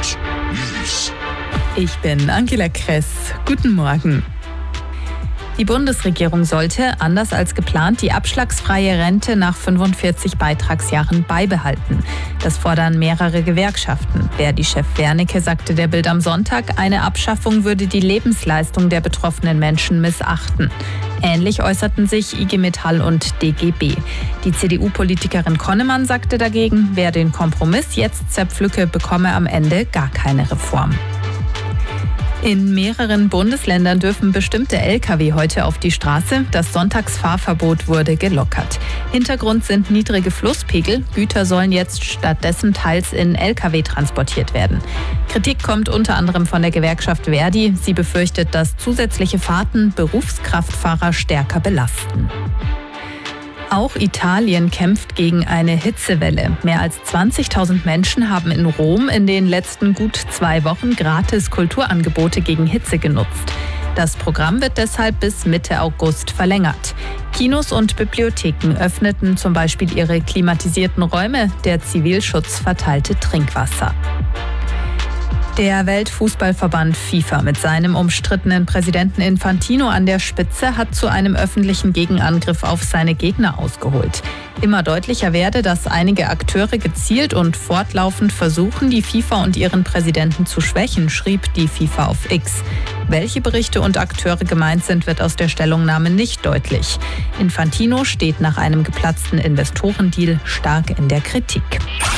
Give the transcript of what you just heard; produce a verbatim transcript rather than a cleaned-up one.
Hot News. Ich bin Angela Kress. Guten Morgen. Die Bundesregierung sollte, anders als geplant, die abschlagsfreie Rente nach fünfundvierzig Beitragsjahren beibehalten. Das fordern mehrere Gewerkschaften. Verdi-Chef Wernicke sagte der Bild am Sonntag, eine Abschaffung würde die Lebensleistung der betroffenen Menschen missachten. Ähnlich äußerten sich I G Metall und D G B. Die C D U-Politikerin Konnemann sagte dagegen, wer den Kompromiss jetzt zerpflücke, bekomme am Ende gar keine Reform. In mehreren Bundesländern dürfen bestimmte L K W heute auf die Straße. Das Sonntagsfahrverbot wurde gelockert. Hintergrund sind niedrige Flusspegel. Güter sollen jetzt stattdessen teils in L K W transportiert werden. Kritik kommt unter anderem von der Gewerkschaft Verdi. Sie befürchtet, dass zusätzliche Fahrten Berufskraftfahrer stärker belasten. Auch Italien kämpft gegen eine Hitzewelle. Mehr als zwanzigtausend Menschen haben in Rom in den letzten gut zwei Wochen gratis Kulturangebote gegen Hitze genutzt. Das Programm wird deshalb bis Mitte August verlängert. Kinos und Bibliotheken öffneten zum Beispiel ihre klimatisierten Räume. Der Zivilschutz verteilte Trinkwasser. Der Weltfußballverband FIFA mit seinem umstrittenen Präsidenten Infantino an der Spitze hat zu einem öffentlichen Gegenangriff auf seine Gegner ausgeholt. Immer deutlicher werde, dass einige Akteure gezielt und fortlaufend versuchen, die FIFA und ihren Präsidenten zu schwächen, schrieb die FIFA auf X. Welche Berichte und Akteure gemeint sind, wird aus der Stellungnahme nicht deutlich. Infantino steht nach einem geplatzten Investorendeal stark in der Kritik.